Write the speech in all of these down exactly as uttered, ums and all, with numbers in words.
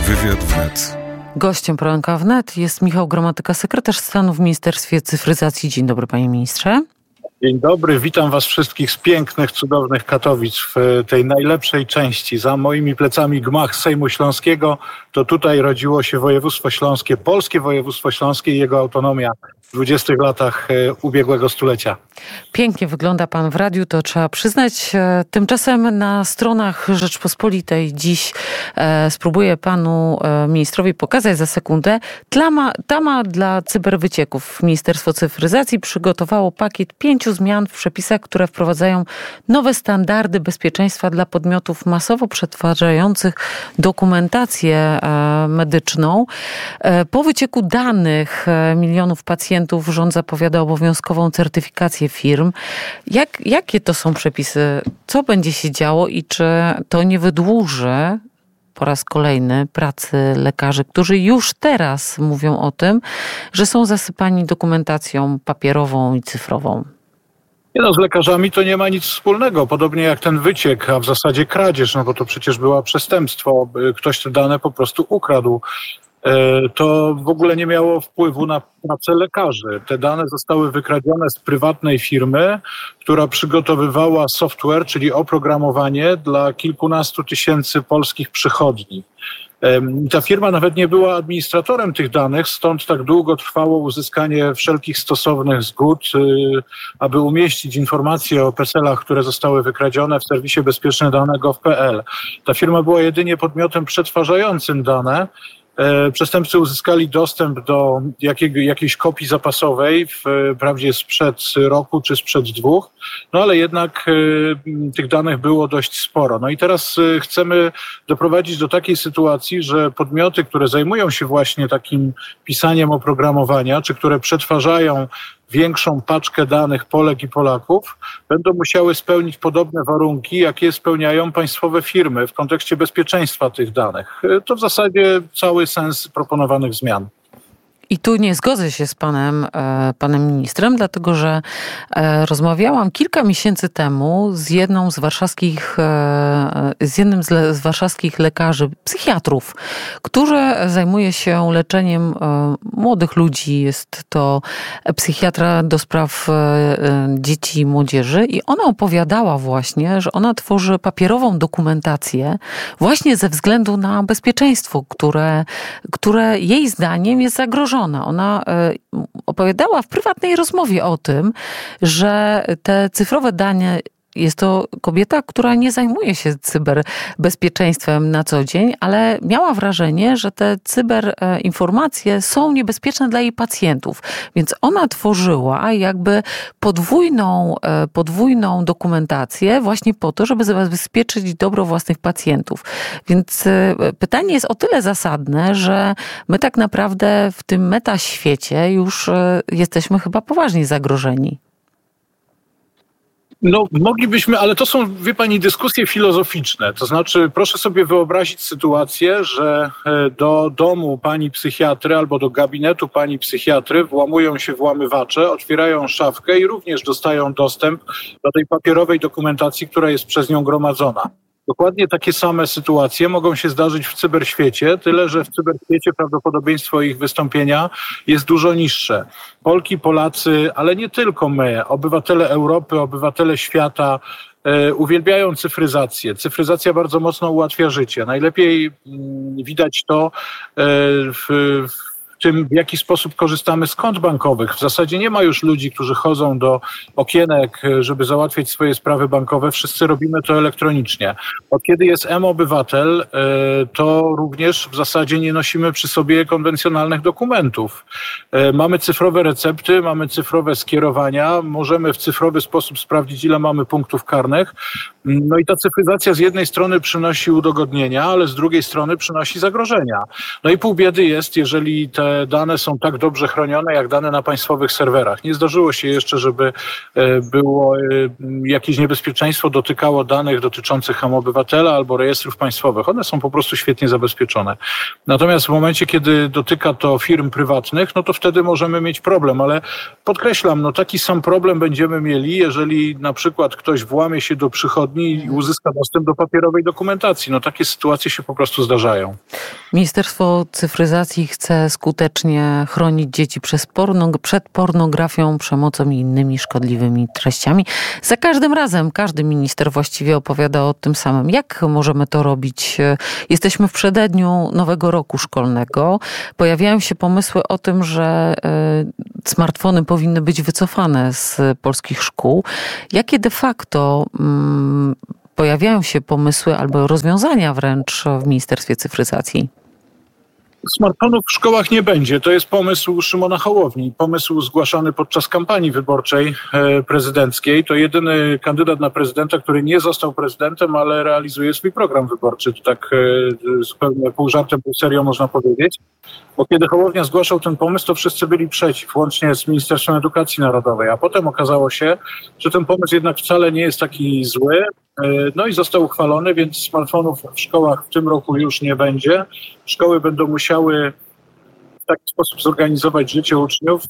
Wywiad wnet. Gościem poranka wnet jest Michał Gramatyka, sekretarz stanu w Ministerstwie Cyfryzacji. Dzień dobry, panie ministrze. Dzień dobry, witam was wszystkich z pięknych, cudownych Katowic w tej najlepszej części. Za moimi plecami gmach Sejmu Śląskiego, to tutaj rodziło się województwo śląskie, polskie województwo śląskie i jego autonomia w dwudziestych latach ubiegłego stulecia. Pięknie wygląda pan w radiu, to trzeba przyznać. Tymczasem na stronach Rzeczpospolitej dziś e, spróbuję panu e, ministrowi pokazać za sekundę. Tlama, tama dla cyberwycieków. Ministerstwo Cyfryzacji przygotowało pakiet pięciu zmian w przepisach, które wprowadzają nowe standardy bezpieczeństwa dla podmiotów masowo przetwarzających dokumentację e, medyczną. E, po wycieku danych e, milionów pacjentów rząd zapowiada obowiązkową certyfikację firm. Jak, jakie to są przepisy? Co będzie się działo i czy to nie wydłuży po raz kolejny pracy lekarzy, którzy już teraz mówią o tym, że są zasypani dokumentacją papierową i cyfrową? Nie no, z lekarzami to nie ma nic wspólnego. Podobnie jak ten wyciek, a w zasadzie kradzież, no bo to przecież było przestępstwo. Ktoś te dane po prostu ukradł. To w ogóle nie miało wpływu na pracę lekarzy. Te dane zostały wykradzione z prywatnej firmy, która przygotowywała software, czyli oprogramowanie dla kilkunastu tysięcy polskich przychodni. Ta firma nawet nie była administratorem tych danych, stąd tak długo trwało uzyskanie wszelkich stosownych zgód, aby umieścić informacje o peselach, które zostały wykradzione w serwisie bezpieczne dane kropka gov kropka pe el. Ta firma była jedynie podmiotem przetwarzającym dane. Przestępcy uzyskali dostęp do jakiego, jakiejś kopii zapasowej, wprawdzie sprzed roku czy sprzed dwóch, no ale jednak y, tych danych było dość sporo. No i teraz y, chcemy doprowadzić do takiej sytuacji, że podmioty, które zajmują się właśnie takim pisaniem oprogramowania, czy które przetwarzają większą paczkę danych Polek i Polaków, będą musiały spełnić podobne warunki, jakie spełniają państwowe firmy w kontekście bezpieczeństwa tych danych. To w zasadzie cały sens proponowanych zmian. I tu nie zgodzę się z panem, panem ministrem, dlatego że rozmawiałam kilka miesięcy temu z jedną z warszawskich, z jednym z, le, z warszawskich lekarzy, psychiatrów, który zajmuje się leczeniem młodych ludzi. Jest to psychiatra do spraw dzieci i młodzieży i ona opowiadała właśnie, że ona tworzy papierową dokumentację właśnie ze względu na bezpieczeństwo, które, które jej zdaniem jest zagrożone. Ona opowiadała w prywatnej rozmowie o tym, że te cyfrowe dane, jest to kobieta, która nie zajmuje się cyberbezpieczeństwem na co dzień, ale miała wrażenie, że te cyberinformacje są niebezpieczne dla jej pacjentów. Więc ona tworzyła jakby podwójną, podwójną dokumentację właśnie po to, żeby zabezpieczyć dobro własnych pacjentów. Więc pytanie jest o tyle zasadne, że my tak naprawdę w tym metaświecie już jesteśmy chyba poważnie zagrożeni. No moglibyśmy, ale to są, wie pani, dyskusje filozoficzne. To znaczy, proszę sobie wyobrazić sytuację, że do domu pani psychiatry albo do gabinetu pani psychiatry włamują się włamywacze, otwierają szafkę i również dostają dostęp do tej papierowej dokumentacji, która jest przez nią gromadzona. Dokładnie takie same sytuacje mogą się zdarzyć w cyberświecie, tyle że w cyberświecie prawdopodobieństwo ich wystąpienia jest dużo niższe. Polki, Polacy, ale nie tylko my, obywatele Europy, obywatele świata e, uwielbiają cyfryzację. Cyfryzacja bardzo mocno ułatwia życie. Najlepiej mm, widać to e, w, w tym, w jaki sposób korzystamy z kont bankowych. W zasadzie nie ma już ludzi, którzy chodzą do okienek, żeby załatwiać swoje sprawy bankowe. Wszyscy robimy to elektronicznie. Od kiedy jest M-Obywatel, to również w zasadzie nie nosimy przy sobie konwencjonalnych dokumentów. Mamy cyfrowe recepty, mamy cyfrowe skierowania, możemy w cyfrowy sposób sprawdzić, ile mamy punktów karnych. No i ta cyfryzacja z jednej strony przynosi udogodnienia, ale z drugiej strony przynosi zagrożenia. No i pół biedy jest, jeżeli te dane są tak dobrze chronione, jak dane na państwowych serwerach. Nie zdarzyło się jeszcze, żeby było jakieś niebezpieczeństwo dotykało danych dotyczących M-Obywatela albo rejestrów państwowych. One są po prostu świetnie zabezpieczone. Natomiast w momencie, kiedy dotyka to firm prywatnych, no to wtedy możemy mieć problem, ale podkreślam, no taki sam problem będziemy mieli, jeżeli na przykład ktoś włamie się do przychodni i uzyska dostęp do papierowej dokumentacji. No takie sytuacje się po prostu zdarzają. Ministerstwo Cyfryzacji chce skutecznie chronić dzieci przez porno, przed pornografią, przemocą i innymi szkodliwymi treściami. Za każdym razem każdy minister właściwie opowiada o tym samym. Jak możemy to robić? Jesteśmy w przededniu nowego roku szkolnego. Pojawiają się pomysły o tym, że y, smartfony powinny być wycofane z polskich szkół. Jakie de facto y, pojawiają się pomysły albo rozwiązania wręcz w Ministerstwie Cyfryzacji? Smartfonów w szkołach nie będzie. To jest pomysł Szymona Hołowni. Pomysł zgłaszany podczas kampanii wyborczej prezydenckiej. To jedyny kandydat na prezydenta, który nie został prezydentem, ale realizuje swój program wyborczy. To tak zupełnie pół żartem, pół serio można powiedzieć. Bo kiedy Hołownia zgłaszał ten pomysł, to wszyscy byli przeciw, łącznie z Ministerstwem Edukacji Narodowej. A potem okazało się, że ten pomysł jednak wcale nie jest taki zły. No i został uchwalony, więc smartfonów w szkołach w tym roku już nie będzie. Szkoły będą musiały w taki sposób zorganizować życie uczniów,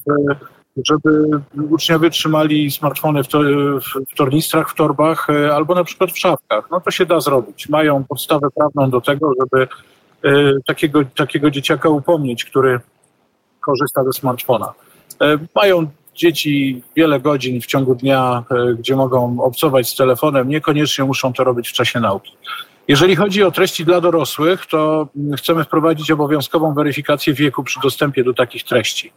żeby uczniowie trzymali smartfony w, to, w tornistrach, w torbach albo na przykład w szafkach. No to się da zrobić. Mają podstawę prawną do tego, żeby takiego, takiego dzieciaka upomnieć, który korzysta ze smartfona. Mają dzieci wiele godzin w ciągu dnia, gdzie mogą obcować z telefonem, niekoniecznie muszą to robić w czasie nauki. Jeżeli chodzi o treści dla dorosłych, to chcemy wprowadzić obowiązkową weryfikację wieku przy dostępie do takich treści.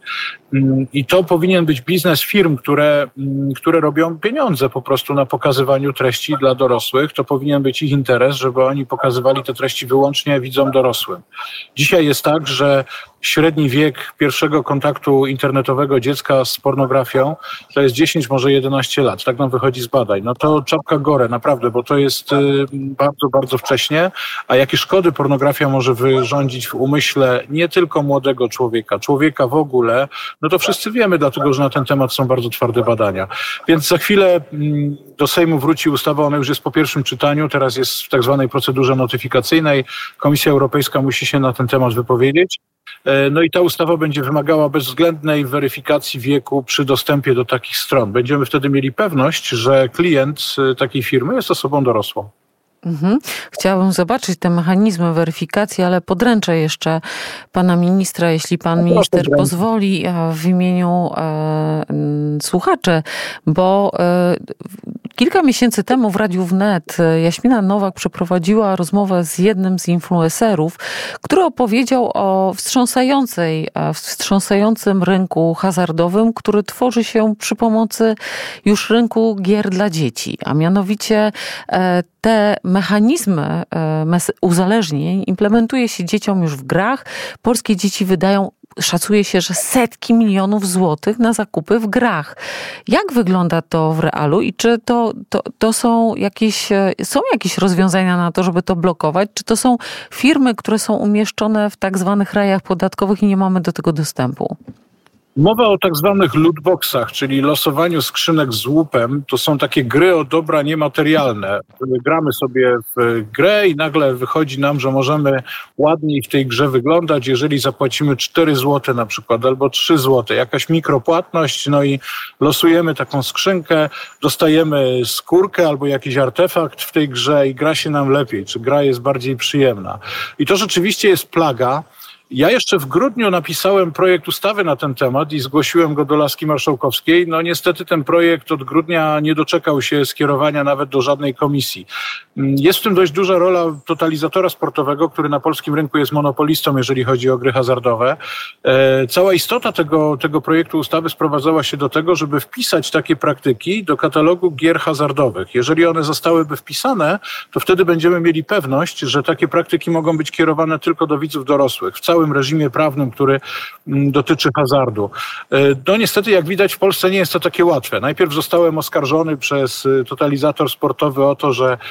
I to powinien być biznes firm, które, które robią pieniądze po prostu na pokazywaniu treści dla dorosłych. To powinien być ich interes, żeby oni pokazywali te treści wyłącznie widzom dorosłym. Dzisiaj jest tak, że średni wiek pierwszego kontaktu internetowego dziecka z pornografią to jest dziesięć, może jedenaście lat. Tak nam wychodzi z badań. No to czapka gore, naprawdę, bo to jest bardzo, bardzo wcześnie. A jakie szkody pornografia może wyrządzić w umyśle nie tylko młodego człowieka, człowieka w ogóle, no to wszyscy wiemy, dlatego że na ten temat są bardzo twarde badania. Więc za chwilę do Sejmu wróci ustawa, ona już jest po pierwszym czytaniu, teraz jest w tak zwanej procedurze notyfikacyjnej. Komisja Europejska musi się na ten temat wypowiedzieć. No i ta ustawa będzie wymagała bezwzględnej weryfikacji wieku przy dostępie do takich stron. Będziemy wtedy mieli pewność, że klient takiej firmy jest osobą dorosłą. Mhm. Chciałabym zobaczyć te mechanizmy weryfikacji, ale podręczę jeszcze pana ministra, jeśli pan minister pozwoli, w imieniu e, słuchaczy, bo e, kilka miesięcy temu w Radiu Wnet Jaśmina Nowak przeprowadziła rozmowę z jednym z influencerów, który opowiedział o wstrząsającej, wstrząsającym rynku hazardowym, który tworzy się przy pomocy już rynku gier dla dzieci, a mianowicie e, te mechanizmy uzależnień implementuje się dzieciom już w grach. Polskie dzieci wydają, szacuje się, że setki milionów złotych na zakupy w grach. Jak wygląda to w realu i czy to, to, to są jakieś, są jakieś rozwiązania na to, żeby to blokować? Czy to są firmy, które są umieszczone w tak zwanych rajach podatkowych i nie mamy do tego dostępu? Mowa o tak zwanych lootboxach, czyli losowaniu skrzynek z łupem. To są takie gry o dobra niematerialne. Gramy sobie w grę i nagle wychodzi nam, że możemy ładniej w tej grze wyglądać, jeżeli zapłacimy cztery złote na przykład, albo trzy złote. Jakaś mikropłatność, no i losujemy taką skrzynkę, dostajemy skórkę albo jakiś artefakt w tej grze i gra się nam lepiej, czy gra jest bardziej przyjemna. I to rzeczywiście jest plaga. Ja jeszcze w grudniu napisałem projekt ustawy na ten temat i zgłosiłem go do Laski Marszałkowskiej. No niestety ten projekt od grudnia nie doczekał się skierowania nawet do żadnej komisji. Jest w tym dość duża rola totalizatora sportowego, który na polskim rynku jest monopolistą, jeżeli chodzi o gry hazardowe. E, cała istota tego, tego projektu ustawy sprowadzała się do tego, żeby wpisać takie praktyki do katalogu gier hazardowych. Jeżeli one zostałyby wpisane, to wtedy będziemy mieli pewność, że takie praktyki mogą być kierowane tylko do widzów dorosłych w całym reżimie prawnym, który dotyczy hazardu. No niestety, jak widać, w Polsce nie jest to takie łatwe. Najpierw zostałem oskarżony przez totalizator sportowy o to, że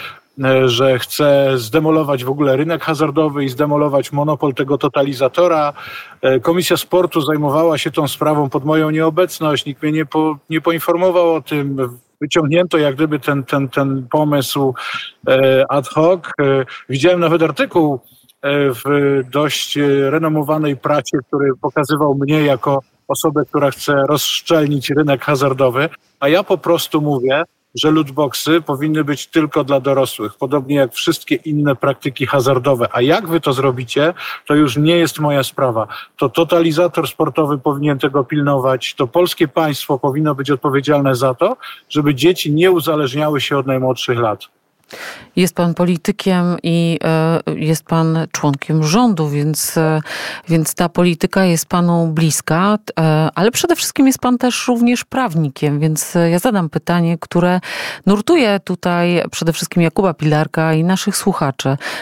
że chce zdemolować w ogóle rynek hazardowy i zdemolować monopol tego totalizatora. Komisja Sportu zajmowała się tą sprawą pod moją nieobecność. Nikt mnie nie, po, nie poinformował o tym. Wyciągnięto jak gdyby ten, ten, ten pomysł ad hoc. Widziałem nawet artykuł w dość renomowanej prasie, który pokazywał mnie jako osobę, która chce rozszczelnić rynek hazardowy, a ja po prostu mówię, że lootboxy powinny być tylko dla dorosłych, podobnie jak wszystkie inne praktyki hazardowe. A jak wy to zrobicie, to już nie jest moja sprawa. To totalizator sportowy powinien tego pilnować, to polskie państwo powinno być odpowiedzialne za to, żeby dzieci nie uzależniały się od najmłodszych lat. Jest pan politykiem i jest pan członkiem rządu, więc, więc ta polityka jest panu bliska, ale przede wszystkim jest pan też również prawnikiem, więc ja zadam pytanie, które nurtuje tutaj przede wszystkim Jakuba Pilarka i naszych słuchaczy.